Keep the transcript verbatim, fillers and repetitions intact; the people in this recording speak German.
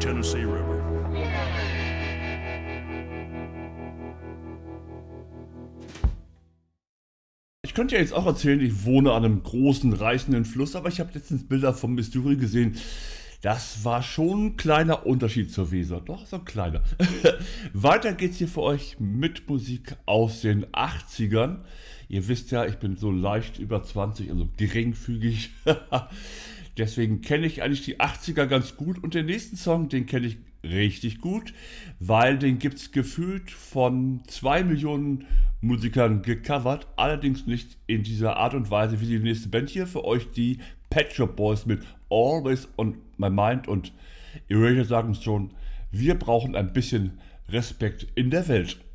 Tennessee River. Ich könnte ja jetzt auch erzählen, ich wohne an einem großen, reißenden Fluss, aber ich habe letztens Bilder vom Missouri gesehen. Das war schon ein kleiner Unterschied zur Weser. Doch, so ein kleiner. Weiter geht's hier für euch mit Musik aus den achtzigern. Ihr wisst ja, ich bin so leicht über zwanzig, also geringfügig. Deswegen kenne ich eigentlich die achtziger ganz gut. Und den nächsten Song, den kenne ich richtig gut, weil den gibt es gefühlt von zwei Millionen Musikern gecovert. Allerdings nicht in dieser Art und Weise wie die nächste Band hier. Für euch die Pet Shop Boys mit Always on My Mind. Und Erasure sagen schon, wir brauchen ein bisschen Respekt in der Welt.